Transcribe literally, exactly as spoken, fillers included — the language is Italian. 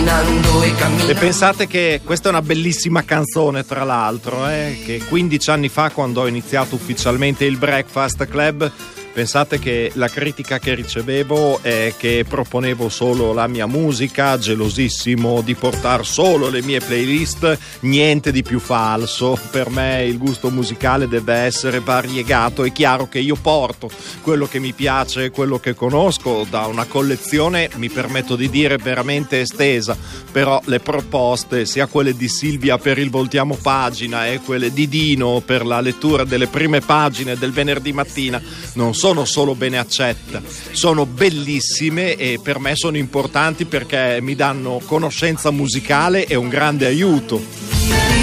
camminando e camminando. E pensate che questa è una bellissima canzone, tra l'altro, eh, che quindici anni fa, quando ho iniziato ufficialmente il Breakfast Club, pensate che la critica che ricevevo è che proponevo solo la mia musica, gelosissimo di portare solo le mie playlist, niente di più falso. Per me il gusto musicale deve essere variegato. È chiaro che io porto quello che mi piace, quello che conosco, da una collezione, mi permetto di dire, veramente estesa, però le proposte, sia quelle di Silvia per il voltiamo pagina e quelle di Dino per la lettura delle prime pagine del venerdì mattina, non sono solo bene accette, sono bellissime e per me sono importanti perché mi danno conoscenza musicale e un grande aiuto.